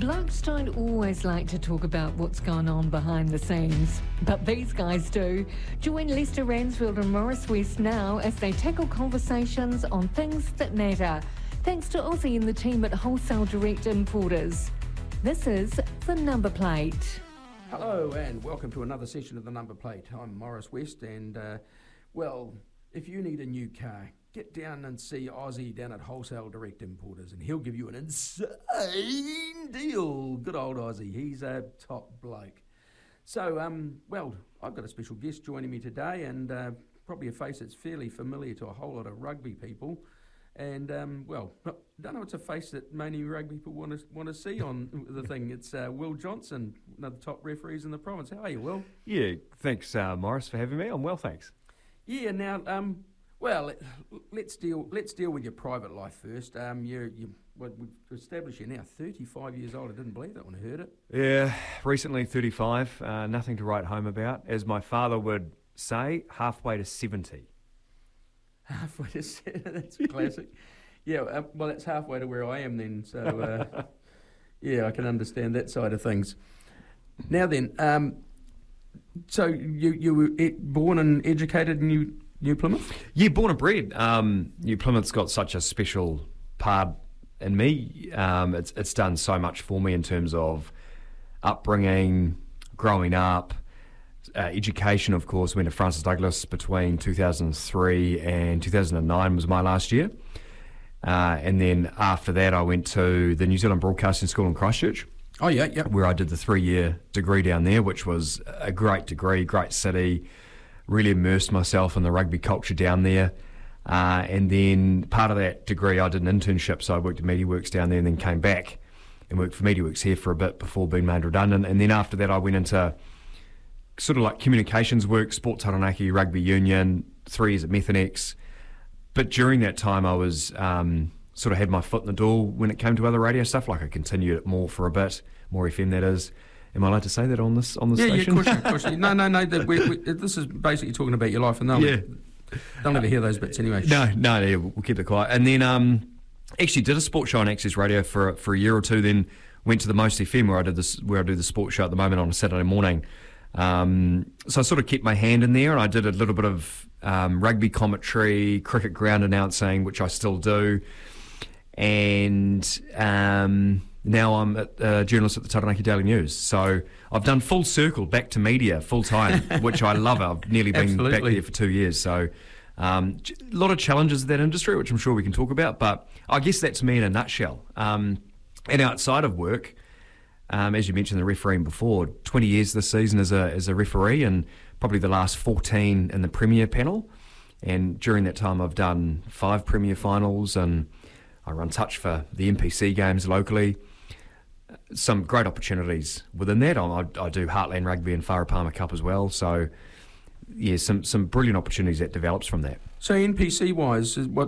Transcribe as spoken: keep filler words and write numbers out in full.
Blokes don't always like to talk about what's going on behind the scenes, but these guys do. Join Lester Ransfield and Morris West now as they tackle conversations on things that matter. Thanks to Aussie and the team at Wholesale Direct Importers. This is The Number Plate. Hello and welcome to another session of The Number Plate. I'm Morris West and, uh, well, if you need a new car, get down and see Aussie down at Wholesale Direct Importers and he'll give you an insane deal. Good old Aussie, he's a top bloke. So, um, well, I've got a special guest joining me today and uh, probably a face that's fairly familiar to a whole lot of rugby people. And, um, well, I don't know, it's a face that many rugby people want to want to see on the thing. It's uh, Will Johnson, one of the top referees in the province. How are you, Will? Yeah, thanks, uh, Morris, for having me. I'm well, thanks. Yeah, now, um, well, let's deal let's deal with your private life first. Um, you you well, we've established you're now thirty-five years old. I didn't believe that when I heard it. Yeah, recently thirty-five. Uh, nothing to write home about. As my father would say, halfway to seventy. Halfway to seventy. That's a classic. Yeah, uh, well, that's halfway to where I am then. So uh, yeah, I can understand that side of things. Now then, um, so you you were born and educated in New New Plymouth? Yeah, born and bred. Um, New Plymouth's got such a special part in me. Um, it's it's done so much for me in terms of upbringing, growing up, uh, education. Of course, went to Francis Douglas between two thousand three and two thousand nine was my last year, uh, and then after that, I went to the New Zealand Broadcasting School in Christchurch. Oh yeah, yeah. Where I did the three-year degree down there, which was a great degree, great city. Really immersed myself in the rugby culture down there. Uh, and then part of that degree, I did an internship, so I worked at MediaWorks down there and then came back and worked for MediaWorks here for a bit before being made redundant. And then after that, I went into sort of like communications work, Sport Taranaki, Rugby Union, three years at Methanex. But during that time, I was um, sort of had my foot in the door when it came to other radio stuff. Like I continued it more for a bit, more F M that is. Am I allowed to say that on this on the yeah, station? Yeah, of course, of course. No, no, no. The, we, we, this is basically talking about your life, and they'll, yeah. they'll never hear those bits anyway. No, no, yeah, we'll keep it quiet. And then um, actually did a sports show on Access Radio for for a year or two. Then went to the Most F M where I did this, where I do the sports show at the moment on a Saturday morning. Um, so I sort of kept my hand in there, and I did a little bit of um, rugby commentary, cricket ground announcing, which I still do, and. Um, Now I'm a uh, journalist at the Taranaki Daily News. So I've done full circle back to media full time, which I love. I've nearly been back there for two years. So um, a lot of challenges in that industry, which I'm sure we can talk about. But I guess that's me in a nutshell. Um, and outside of work, um, as you mentioned, the refereeing before, twenty years this season as a, as a referee and probably the last fourteen in the Premier panel. And during that time, I've done five Premier finals and I run touch for the N P C games locally. Some great opportunities within that. I, I do Heartland Rugby and Farah Palmer Cup as well. So, yeah, some some brilliant opportunities that develops from that. So N P C wise, what